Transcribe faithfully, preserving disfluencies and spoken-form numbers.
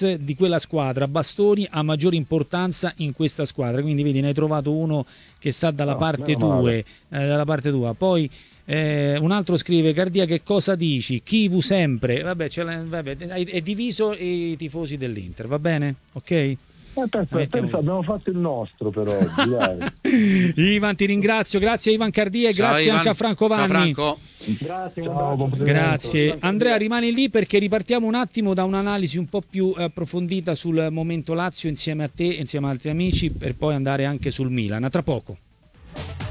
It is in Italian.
ex di quella squadra. Bastoni ha maggiore importanza in questa squadra, quindi vedi, ne hai trovato uno che sta dalla No, parte meno male. tua, eh, dalla parte tua. Poi eh, un altro scrive: Cardia, che cosa dici? Chivu sempre. Vabbè, ce l'ha- vabbè, è diviso i tifosi dell'Inter, va bene? Ok? Eh, pensa, Mettiamo- pensa, abbiamo fatto il nostro per oggi, dai. Ivan, ti ringrazio, grazie a Ivan Cardia e Ciao, grazie Ivan. anche a Franco Ciao, Vanni. Franco. Grazie, Ciao, buon proseguimento. Grazie. Andrea, rimani lì perché ripartiamo un attimo da un'analisi un po' più eh, approfondita sul momento Lazio insieme a te e insieme ad altri amici, per poi andare anche sul Milan. A tra poco.